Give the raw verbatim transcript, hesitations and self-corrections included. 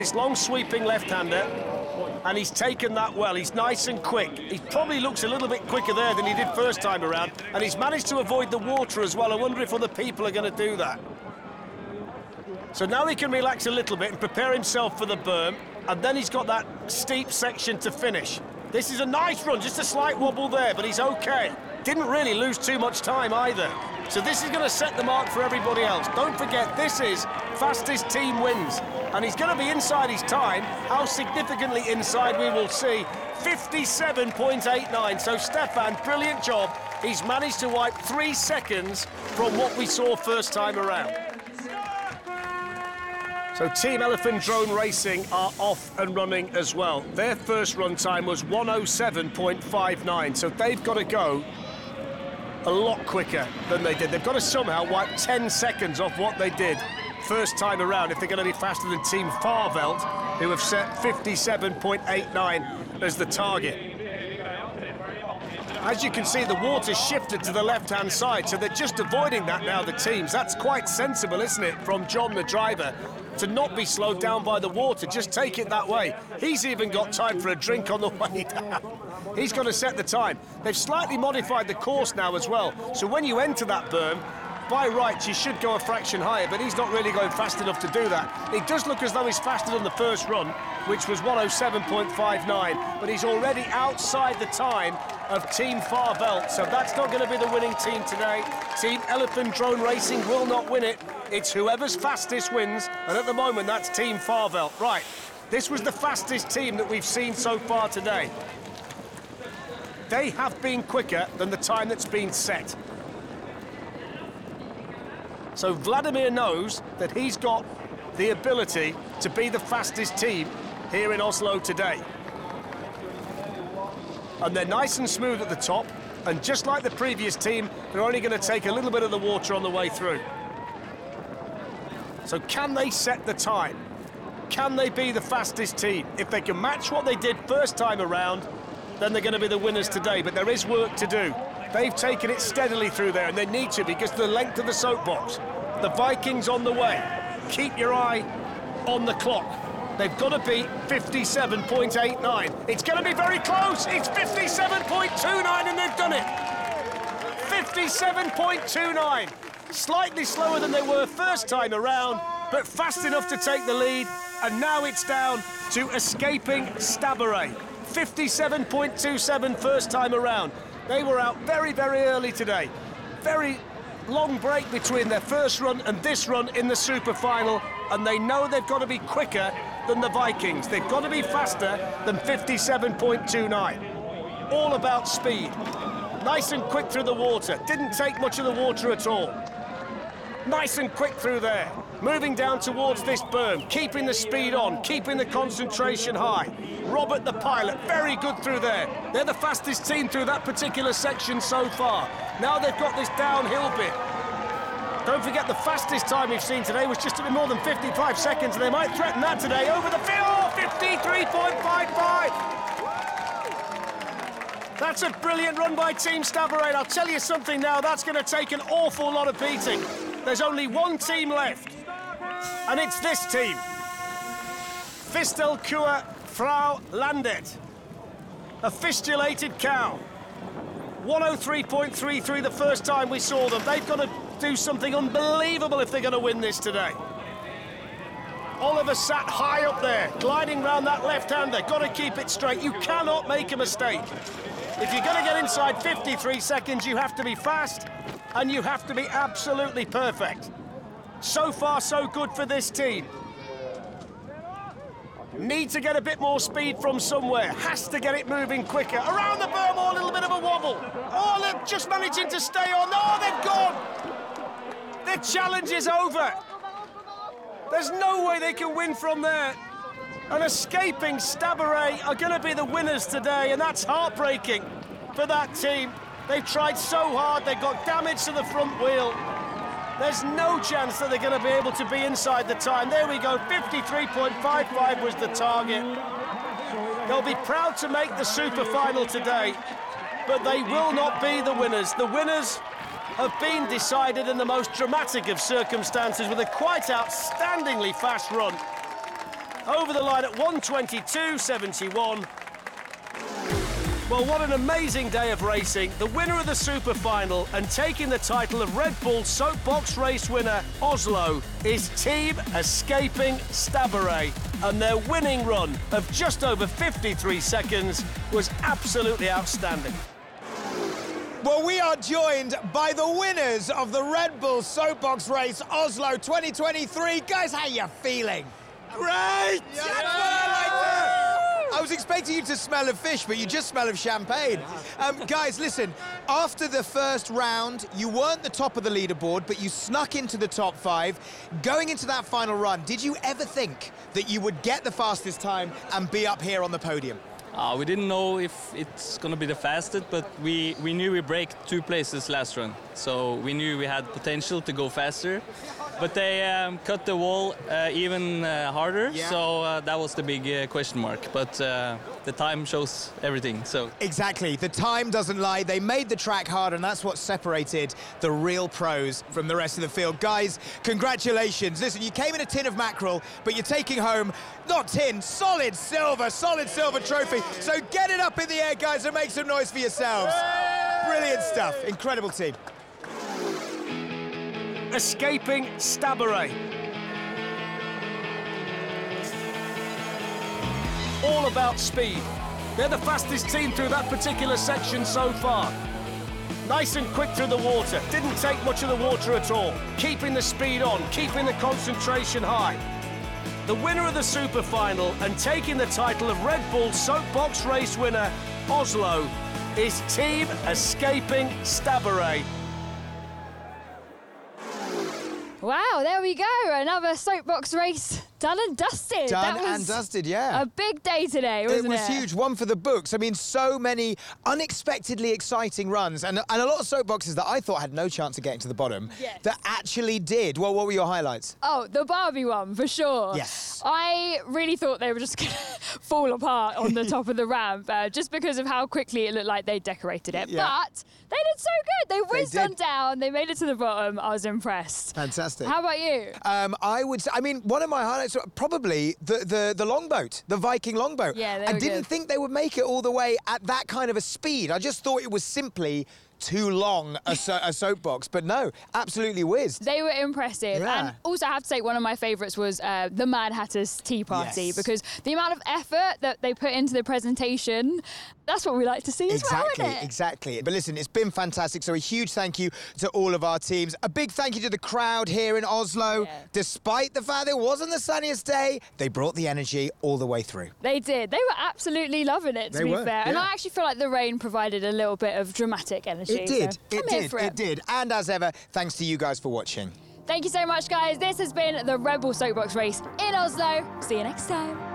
This long sweeping left-hander, and he's taken that well. He's nice and quick. He probably looks a little bit quicker there than he did first time around, and he's managed to avoid the water as well. I wonder if other people are going to do that. So now he can relax a little bit and prepare himself for the berm, and then he's got that steep section to finish. This is a nice run, just a slight wobble there, but he's okay. Didn't really lose too much time either. So this is going to set the mark for everybody else. Don't forget, this is fastest team wins. And he's going to be inside his time. How significantly inside, we will see. fifty-seven point eight nine. So Stefan, brilliant job. He's managed to wipe three seconds from what we saw first time around. So Team Elephant Drone Racing are off and running as well. Their first run time was one oh seven point five nine. So they've got to go a lot quicker than they did. They've got to somehow wipe ten seconds off what they did first time around if they're going to be faster than Team Farvelt, who have set fifty-seven point eight nine as the target. As you can see, the water shifted to the left-hand side, so they're just avoiding that now, the teams. That's quite sensible, isn't it, from John, the driver, to not be slowed down by the water. Just take it that way. He's even got time for a drink on the way down. He's got to set the time. They've slightly modified the course now as well, so when you enter that berm, by rights, you should go a fraction higher, but he's not really going fast enough to do that. It does look as though he's faster than the first run, which was one oh seven point five nine, but he's already outside the time of Team Farvelt, so that's not going to be the winning team today. Team Elephant Drone Racing will not win it. It's whoever's fastest wins, and at the moment, that's Team Farvelt. Right, this was the fastest team that we've seen so far today. They have been quicker than the time that's been set. So Vladimir knows that he's got the ability to be the fastest team here in Oslo today. And they're nice and smooth at the top, and just like the previous team, they're only going to take a little bit of the water on the way through. So can they set the time? Can they be the fastest team? If they can match what they did first time around, then they're going to be the winners today, but there is work to do. They've taken it steadily through there, and they need to because of the length of the soapbox. The Vikings on the way. Keep your eye on the clock. They've got to beat fifty-seven point eight nine. It's going to be very close. It's fifty-seven point two nine, and they've done it. fifty-seven point two nine. Slightly slower than they were first time around, but fast enough to take the lead. And now it's down to Escaping Stabburet. fifty-seven point two seven first time around. They were out very, very early today. Very long break between their first run and this run in the super final, and they know they've got to be quicker than the Vikings. They've got to be faster than fifty-seven point two nine. All about speed. Nice and quick through the water. Didn't take much of the water at all. Nice and quick through there. Moving down towards this berm, keeping the speed on, keeping the concentration high. Robert, the pilot, very good through there. They're the fastest team through that particular section so far. Now they've got this downhill bit. Don't forget, the fastest time we've seen today was just a bit more than fifty-five seconds, and they might threaten that today. Over the field, oh, fifty-three point five five. That's a brilliant run by Team Stabburet. I'll tell you something now, that's going to take an awful lot of beating. There's only one team left, and it's this team. Fistelkur Frau Landet. A fistulated cow. one oh three point three three the first time we saw them. They've got to do something unbelievable if they're going to win this today. Oliver sat high up there, gliding round that left-hander. Got to keep it straight. You cannot make a mistake. If you're going to get inside fifty-three seconds, you have to be fast, and you have to be absolutely perfect. So far, so good for this team. Need to get a bit more speed from somewhere. Has to get it moving quicker. Around the berm, oh, a little bit of a wobble. Oh, they're just managing to stay on. Oh, they've gone. Their challenge is over. There's no way they can win from there. And Escaping Stabburet are going to be the winners today, and that's heartbreaking for that team. They've tried so hard, they've got damage to the front wheel. There's no chance that they're going to be able to be inside the time. There we go, fifty-three point five five was the target. They'll be proud to make the super final today, but they will not be the winners. The winners have been decided in the most dramatic of circumstances with a quite outstandingly fast run. over the line at one twenty-two seventy-one. Well, what an amazing day of racing. The winner of the Super Final and taking the title of Red Bull Soapbox Race winner, Oslo, is Team Escaping Stabburet. And their winning run of just over fifty-three seconds was absolutely outstanding. Well, we are joined by the winners of the Red Bull Soapbox Race Oslo twenty twenty-three. Guys, how you feeling? Great! Yeah. That's what I like to... I was expecting you to smell of fish, but you just smell of champagne. Um, guys, listen, after the first round, you weren't the top of the leaderboard, but you snuck into the top five. Going into that final run, did you ever think that you would get the fastest time and be up here on the podium? Uh, we didn't know if it's going to be the fastest, but we, we knew we break two places last run. So we knew we had potential to go faster. But they um, cut the wall uh, even uh, harder, yeah. so uh, that was the big uh, question mark. But uh, the time shows everything, so... Exactly, the time doesn't lie. They made the track hard, and that's what separated the real pros from the rest of the field. Guys, congratulations. Listen, you came in a tin of mackerel, but you're taking home, not tin, solid silver, solid silver trophy. So get it up in the air, guys, and make some noise for yourselves. Brilliant stuff, incredible team. Escaping Stabburet. All about speed. They're the fastest team through that particular section so far. Nice and quick through the water. Didn't take much of the water at all. Keeping the speed on, keeping the concentration high. The winner of the Super Final and taking the title of Red Bull Soapbox Race winner, Oslo, is Team Escaping Stabburet. Wow, there we go. Another soapbox race done and dusted. Done that was and dusted, yeah. A big day today, wasn't it? It was huge, one for the books. I mean, so many unexpectedly exciting runs and, and a lot of soapboxes that I thought had no chance of getting to the bottom yes. that actually did. Well, what were your highlights? Oh, the Barbie one, for sure. Yes. I really thought they were just going to fall apart on the top of the ramp uh, just because of how quickly it looked like they decorated it. Yeah. But they did so good. They whizzed on down. They made it to the bottom. I was impressed. Fantastic. How about you? Um, I would say, I mean, one of my highlights were probably the, the, the longboat, the Viking longboat. Yeah, they I were didn't good. think they would make it all the way at that kind of a speed. I just thought it was simply too long a, so a soapbox, but no, absolutely whizzed. They were impressive. Yeah. And also, I have to say, one of my favourites was uh, the Mad Hatter's Tea Party, yes. because the amount of effort that they put into the presentation, that's what we like to see as exactly, well, isn't it? Exactly. But listen, it's been fantastic. So a huge thank you to all of our teams. A big thank you to the crowd here in Oslo. Yeah. Despite the fact it wasn't the sunniest day, they brought the energy all the way through. They did. They were absolutely loving it, to they be were, fair. yeah. And I actually feel like the rain provided a little bit of dramatic energy. It did. So it I'm here did. for it. it. It did. And as ever, thanks to you guys for watching. Thank you so much, guys. This has been the Red Bull Soapbox Race in Oslo. See you next time.